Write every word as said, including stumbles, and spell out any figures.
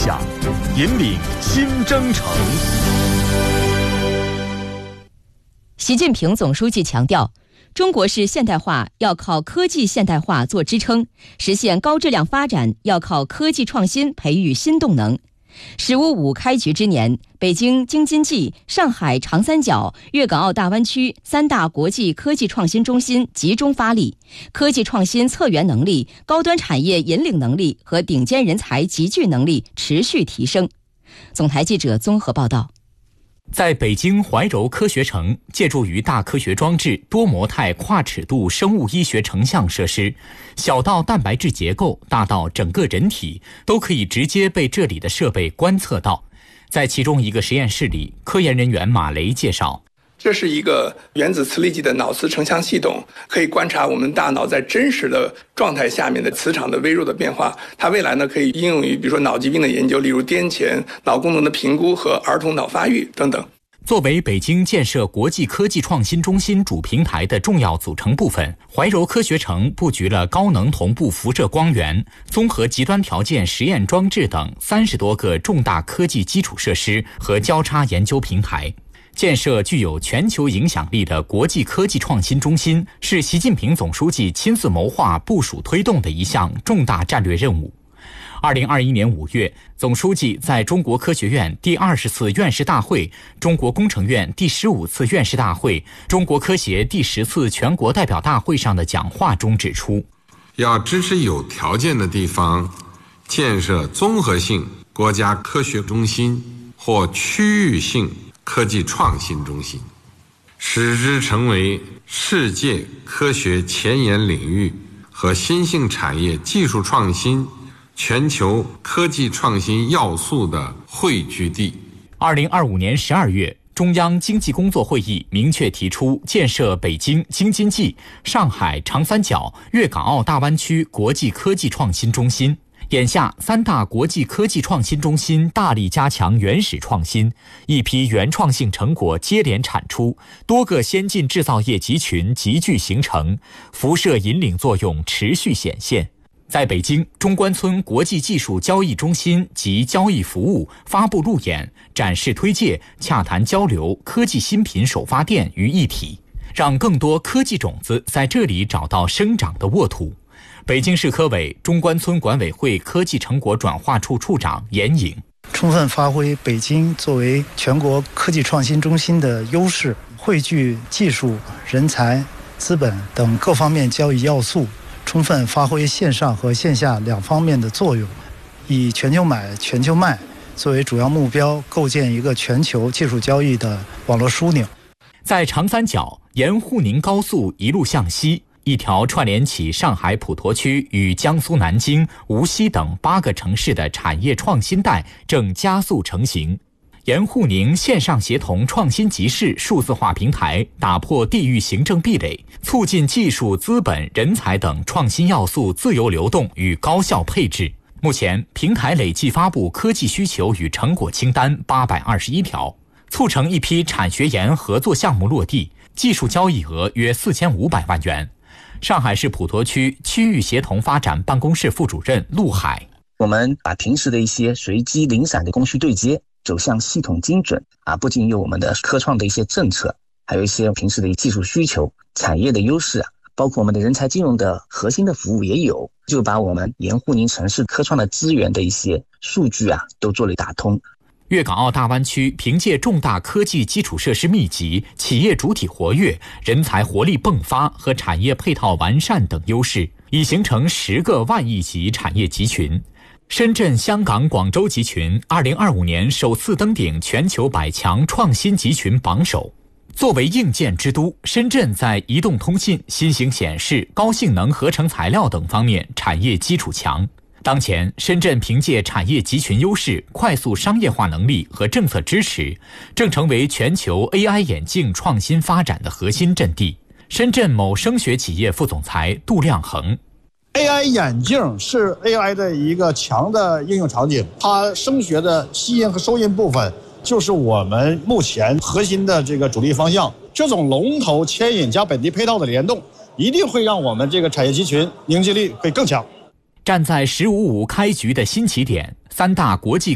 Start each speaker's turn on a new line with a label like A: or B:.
A: 响，引领新征程。
B: 习近平总书记强调，中国式现代化要靠科技现代化做支撑，实现高质量发展要靠科技创新培育新动能。十五五开局之年，北京京津冀、上海长三角、粤港澳大湾区三大国际科技创新中心集中发力，科技创新策源能力、高端产业引领能力和顶尖人才集聚能力持续提升。总台记者综合报道。
C: 在北京怀柔科学城，借助于大科学装置、多模态跨尺度生物医学成像设施，小到蛋白质结构，大到整个人体，都可以直接被这里的设备观测到。在其中一个实验室里，科研人员马雷介绍，
D: 这是一个原子磁力计的脑磁成像系统，可以观察我们大脑在真实的状态下面的磁场的微弱的变化。它未来呢可以应用于比如说脑疾病的研究，例如癫痫、脑功能的评估和儿童脑发育等等。
C: 作为北京建设国际科技创新中心主平台的重要组成部分，怀柔科学城布局了高能同步辐射光源、综合极端条件实验装置等三十多个重大科技基础设施和交叉研究平台。建设具有全球影响力的国际科技创新中心，是习近平总书记亲自谋划部署推动的一项重大战略任务。二零二一年五月，总书记在中国科学院第二十次院士大会、中国工程院第十五次院士大会、中国科协第十次全国代表大会上的讲话中指出，
E: 要支持有条件的地方建设综合性国家科学中心或区域性科技创新中心，使之成为世界科学前沿领域和新兴产业技术创新、全球科技创新要素的汇聚地。
C: 二零二五年十二月，中央经济工作会议明确提出建设北京、京津冀、上海、长三角、粤港澳大湾区国际科技创新中心。眼下，三大国际科技创新中心大力加强原始创新，一批原创性成果接连产出，多个先进制造业集群集聚形成，辐射引领作用持续显现。在北京，中关村国际技术交易中心及交易服务、发布路演、展示推介、洽谈交流科技新品首发店于一体，让更多科技种子在这里找到生长的沃土。北京市科委中关村管委会科技成果转化处处长严颖，
F: 充分发挥北京作为全国科技创新中心的优势，汇聚技术、人才、资本等各方面交易要素，充分发挥线上和线下两方面的作用，以全球买、全球卖作为主要目标，构建一个全球技术交易的网络枢纽。
C: 在长三角，沿沪宁高速一路向西，一条串联起上海普陀区与江苏南京、无锡等八个城市的产业创新带正加速成型。沿沪宁线上协同创新集市数字化平台打破地域行政壁垒，促进技术、资本、人才等创新要素自由流动与高效配置。目前，平台累计发布科技需求与成果清单八百二十一条，促成一批产学研合作项目落地，技术交易额约四千五百万元。上海市普陀区区域协同发展办公室副主任陆海，
G: 我们把平时的一些随机零散的供需对接走向系统精准啊，不仅有我们的科创的一些政策，还有一些平时的技术需求、产业的优势啊，包括我们的人才金融的核心的服务也有，就把我们沿沪宁城市科创的资源的一些数据啊都做了打通。
C: 粤港澳大湾区凭借重大科技基础设施密集、企业主体活跃、人才活力迸发和产业配套完善等优势，已形成十个万亿级产业集群。深圳、香港、广州集群二零二五年首次登顶全球百强创新集群榜首。作为硬件之都，深圳在移动通信、新型显示、高性能合成材料等方面产业基础强。当前，深圳凭借产业集群优势、快速商业化能力和政策支持，正成为全球 A I 眼镜创新发展的核心阵地。深圳某声学企业副总裁杜亮恒
H: ：A I 眼镜是 A I 的一个强的应用场景，它声学的吸音和收音部分就是我们目前核心的这个主力方向。这种龙头牵引加本地配套的联动，一定会让我们这个产业集群凝聚力会更强。
C: 站在“十五五”开局的新起点，三大国际